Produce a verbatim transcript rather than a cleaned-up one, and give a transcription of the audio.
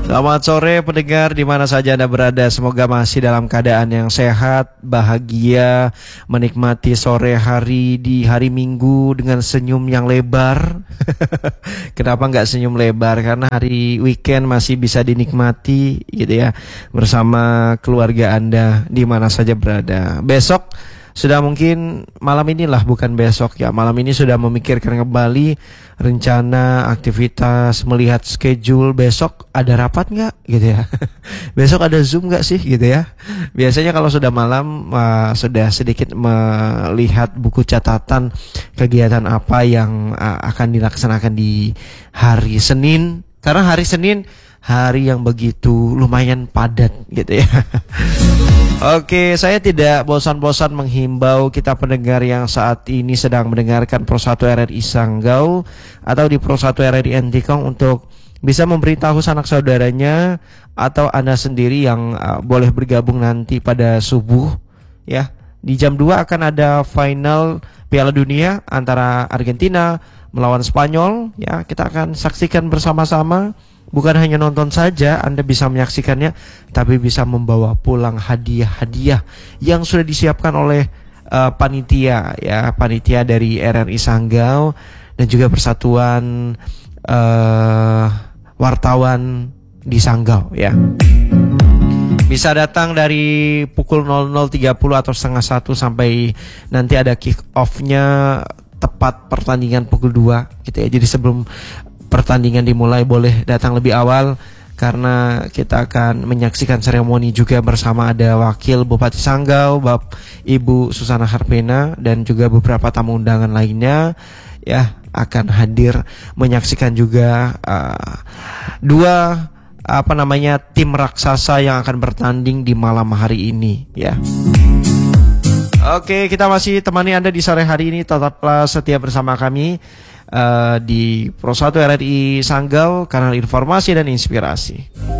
Selamat sore pendengar di mana saja Anda berada. Semoga masih dalam keadaan yang sehat, bahagia, menikmati sore hari di hari Minggu dengan senyum yang lebar. Kenapa nggak senyum lebar? Karena hari weekend masih bisa dinikmati gitu ya, bersama keluarga Anda di mana saja berada. Besok sudah mungkin malam inilah, bukan besok ya. Malam ini sudah memikirkan kembali rencana, aktivitas, melihat schedule besok ada rapat nggak gitu ya. Besok ada Zoom nggak sih gitu ya. Biasanya kalau sudah malam uh, sudah sedikit melihat buku catatan kegiatan apa yang uh, akan dilaksanakan di hari Senin. Karena hari Senin hari yang begitu lumayan padat gitu ya. Oke, saya tidak bosan-bosan menghimbau kita pendengar yang saat ini sedang mendengarkan Pro satu R R I Sanggau atau di Pro satu R R I Entikong untuk bisa memberitahu sanak saudaranya atau Anda sendiri yang uh, boleh bergabung nanti pada subuh ya. Di jam dua akan ada final Piala Dunia antara Argentina melawan Spanyol ya. Kita akan saksikan bersama-sama. Bukan hanya nonton saja, Anda bisa menyaksikannya, tapi bisa membawa pulang hadiah-hadiah yang sudah disiapkan oleh uh, panitia ya, panitia dari R R I Sanggau dan juga Persatuan uh, Wartawan di Sanggau ya. Bisa datang dari pukul nol nol tiga puluh atau setengah satu sampai nanti ada kick off-nya tepat pertandingan pukul dua gitu ya. Jadi sebelum pertandingan dimulai boleh datang lebih awal karena kita akan menyaksikan seremoni juga bersama ada Wakil Bupati Sanggau, Bapak Ibu Susana Harpena dan juga beberapa tamu undangan lainnya ya akan hadir menyaksikan juga uh, dua apa namanya tim raksasa yang akan bertanding di malam hari ini ya. Oke, kita masih temani Anda di sore hari ini. Tetaplah setia bersama kami Uh, di Pro satu R R I Sanggau, kanal informasi dan inspirasi.